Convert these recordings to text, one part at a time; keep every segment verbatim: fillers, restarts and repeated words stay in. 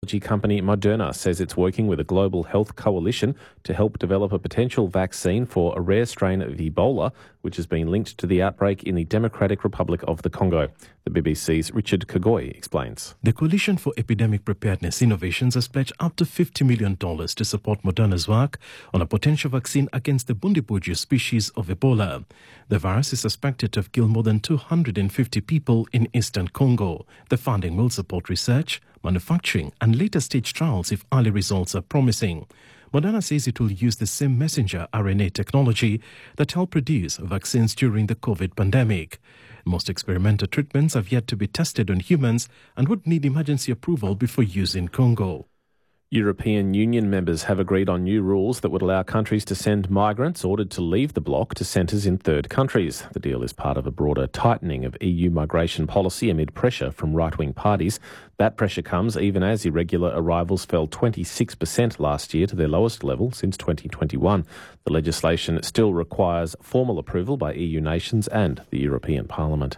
company Moderna says it's working with a global health coalition to help develop a potential vaccine for a rare strain of Ebola, which has been linked to the outbreak in the Democratic Republic of the Congo. The B B C's Richard Kagoi explains. The Coalition for Epidemic Preparedness Innovations has pledged up to fifty million dollars to support Moderna's work on a potential vaccine against the Bundibugyo species of Ebola. The virus is suspected to have killed more than two hundred fifty people in eastern Congo. The funding will support research, manufacturing and later stage trials if early results are promising. Moderna says it will use the same messenger R N A technology that helped produce vaccines during the COVID pandemic. Most experimental treatments have yet to be tested on humans and would need emergency approval before use in Congo. European Union members have agreed on new rules that would allow countries to send migrants ordered to leave the bloc to centres in third countries. The deal is part of a broader tightening of E U migration policy amid pressure from right-wing parties. That pressure comes even as irregular arrivals fell twenty-six percent last year to their lowest level since twenty twenty-one. The legislation still requires formal approval by E U nations and the European Parliament.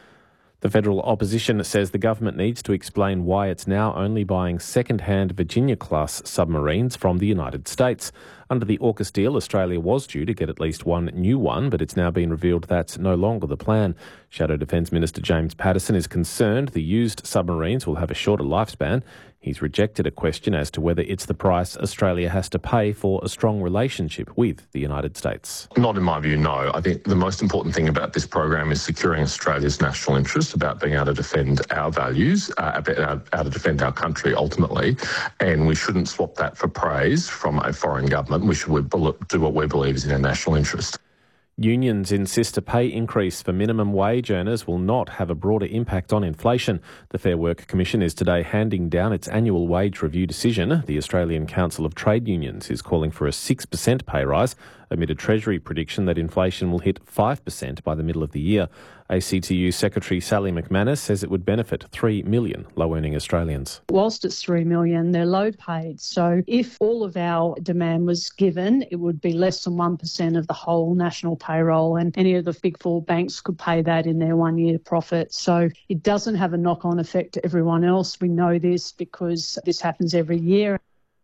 The federal opposition says the government needs to explain why it's now only buying second-hand Virginia-class submarines from the United States. Under the AUKUS deal, Australia was due to get at least one new one, but it's now been revealed that's no longer the plan. Shadow Defence Minister James Paterson is concerned the used submarines will have a shorter lifespan. He's rejected a question as to whether it's the price Australia has to pay for a strong relationship with the United States. Not in my view, no. I think the most important thing about this program is securing Australia's national interest, about being able to defend our values, uh, about how to defend our country ultimately, and we shouldn't swap that for praise from a foreign government. We should do what we believe is in our national interest. Unions insist a pay increase for minimum wage earners will not have a broader impact on inflation. The Fair Work Commission is today handing down its annual wage review decision. The Australian Council of Trade Unions is calling for a six percent pay rise amid a Treasury prediction that inflation will hit five percent by the middle of the year. A C T U Secretary Sally McManus says it would benefit three million low-earning Australians. Whilst it's three million, they're low paid. So if all of our demand was given, it would be less than one percent of the whole national payroll, and any of the big four banks could pay that in their one-year profit. So it doesn't have a knock-on effect to everyone else. We know this because this happens every year.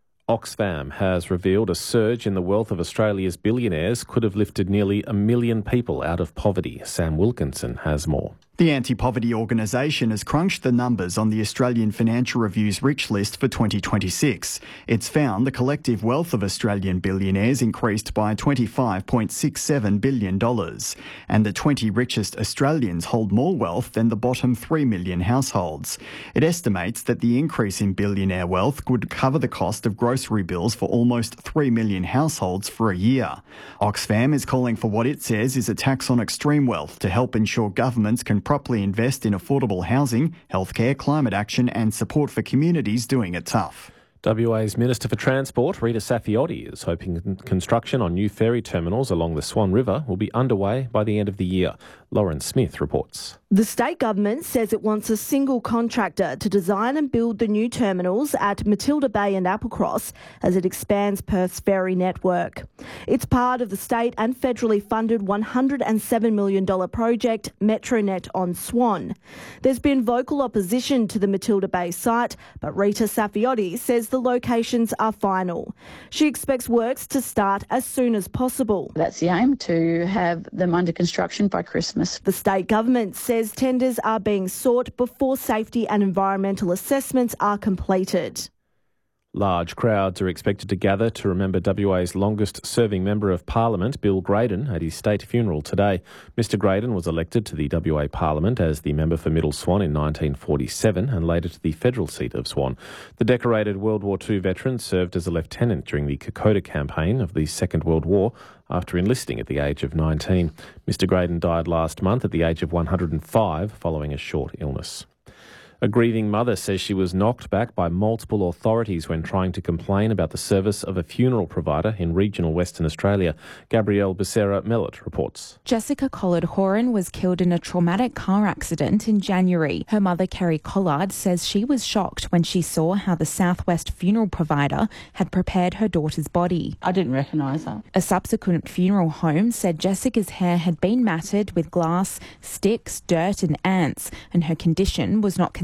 Oxfam has revealed a surge in the wealth of Australia's billionaires could have lifted nearly a million people out of poverty. Sam Wilkinson has more. The anti-poverty organisation has crunched the numbers on the Australian Financial Review's Rich List for twenty twenty-six. It's found the collective wealth of Australian billionaires increased by twenty-five point six seven billion dollars, and the twenty richest Australians hold more wealth than the bottom three million households. It estimates that the increase in billionaire wealth could cover the cost of grocery bills for almost three million households for a year. Oxfam is calling for what it says is a tax on extreme wealth to help ensure governments can properly invest in affordable housing, healthcare, climate action and support for communities doing it tough. W A's Minister for Transport, Rita Saffioti, is hoping construction on new ferry terminals along the Swan River will be underway by the end of the year. Lauren Smith reports. The state government says it wants a single contractor to design and build the new terminals at Matilda Bay and Applecross as it expands Perth's ferry network. It's part of the state and federally funded one hundred seven million dollars project Metronet on Swan. There's been vocal opposition to the Matilda Bay site, but Rita Saffioti says the locations are final. She expects works to start as soon as possible. That's the aim, to have them under construction by Christmas. The state government says tenders are being sought before safety and environmental assessments are completed. Large crowds are expected to gather to remember W A's longest-serving Member of Parliament, Bill Graydon, at his state funeral today. Mister Graydon was elected to the W A Parliament as the member for Middle Swan in nineteen forty-seven and later to the federal seat of Swan. The decorated World War Two veteran served as a lieutenant during the Kokoda campaign of the Second World War after enlisting at the age of nineteen. Mister Graydon died last month at the age of one hundred five following a short illness. A grieving mother says she was knocked back by multiple authorities when trying to complain about the service of a funeral provider in regional Western Australia. Gabrielle Becerra-Mellot reports. Jessica Collard-Horan was killed in a traumatic car accident in January. Her mother, Kerry Collard, says she was shocked when she saw how the Southwest funeral provider had prepared her daughter's body. I didn't recognise her. A subsequent funeral home said Jessica's hair had been matted with glass, sticks, dirt and ants, and her condition was not considered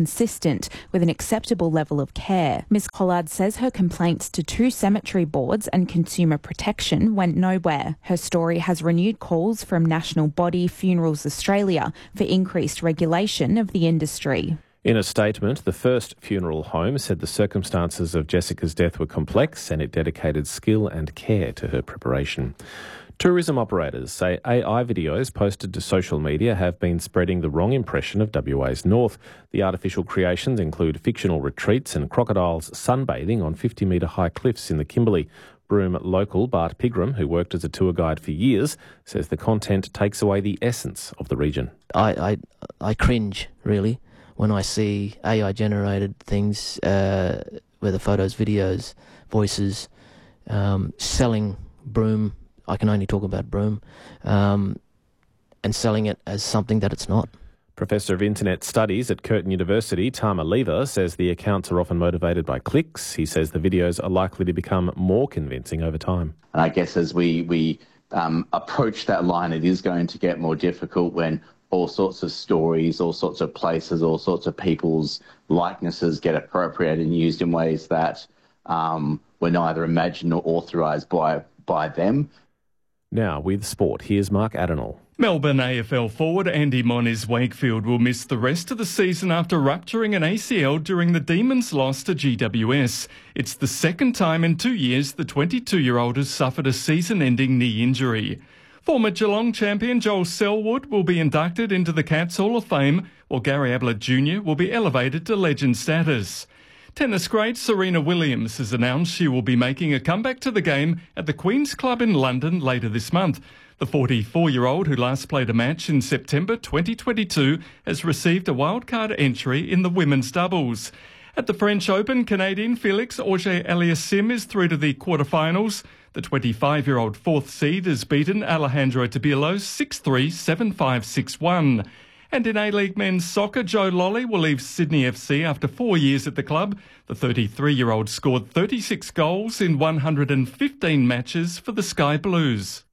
consistent with an acceptable level of care. Miz Collard says her complaints to two cemetery boards and Consumer Protection went nowhere. Her story has renewed calls from national body Funerals Australia for increased regulation of the industry. In a statement, the First Funeral Home said the circumstances of Jessica's death were complex and it dedicated skill and care to her preparation. Tourism operators say A I videos posted to social media have been spreading the wrong impression of W A's north. The artificial creations include fictional retreats and crocodiles sunbathing on fifty metre high cliffs in the Kimberley. Broome local Bart Pigram, who worked as a tour guide for years, says the content takes away the essence of the region. I, I, I cringe, really, when I see A I-generated things, uh, whether photos, videos, voices, um, selling Broome. I can only talk about Broome, um, and selling it as something that it's not. Professor of Internet Studies at Curtin University, Tama Lever, says the accounts are often motivated by clicks. He says the videos are likely to become more convincing over time. And I guess as we, we um, approach that line, it is going to get more difficult when all sorts of stories, all sorts of places, all sorts of people's likenesses get appropriated and used in ways that um, were neither imagined nor authorised by, by them. Now, with sport, here's Mark Adenall. Melbourne A F L forward Andy Moniz Wakefield will miss the rest of the season after rupturing an A C L during the Demons' loss to G W S. It's the second time in two years the twenty-two-year-old has suffered a season-ending knee injury. Former Geelong champion Joel Selwood will be inducted into the Cats Hall of Fame, while Gary Ablett Junior will be elevated to legend status. Tennis great Serena Williams has announced she will be making a comeback to the game at the Queen's Club in London later this month. The forty-four-year-old, who last played a match in September twenty twenty-two, has received a wildcard entry in the women's doubles. At the French Open, Canadian Felix Auger-Aliassime is through to the quarterfinals. The twenty-five-year-old fourth seed has beaten Alejandro Tabilo six three, seven five, six one. And in A-League men's soccer, Joe Lolly will leave Sydney F C after four years at the club. The thirty-three-year-old scored thirty-six goals in one hundred fifteen matches for the Sky Blues.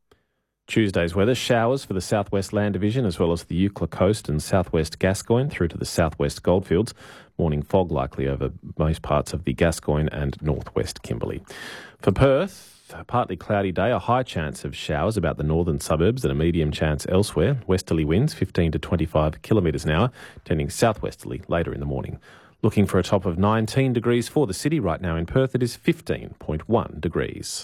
Tuesday's weather, showers for the southwest Land Division as well as the Eucla Coast and southwest Gascoyne through to the southwest Goldfields. Morning fog likely over most parts of the Gascoyne and northwest Kimberley. For Perth, a partly cloudy day, a high chance of showers about the northern suburbs and a medium chance elsewhere. Westerly winds fifteen to twenty-five kilometres an hour, tending southwesterly later in the morning. Looking for a top of nineteen degrees for the city. Right now in Perth it is fifteen point one degrees.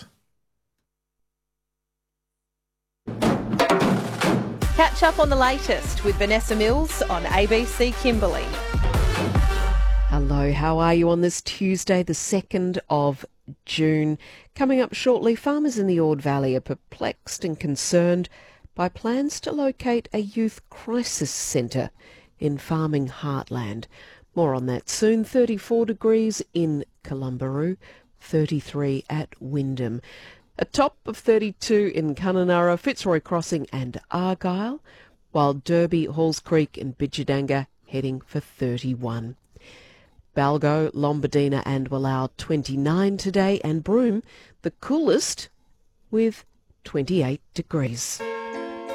Catch up on the latest with Vanessa Mills on A B C Kimberley. Hello, how are you on this Tuesday, the second of June? Coming up shortly, farmers in the Ord Valley are perplexed and concerned by plans to locate a youth crisis centre in farming heartland. More on that soon. thirty-four degrees in Columbaroo, thirty-three at Wyndham. A top of thirty-two in Kununurra, Fitzroy Crossing and Argyle, while Derby, Halls Creek and Bidjadanga heading for thirty-one. Balgo, Lombardina and Wallow twenty-nine today, and Broome the coolest with twenty-eight degrees.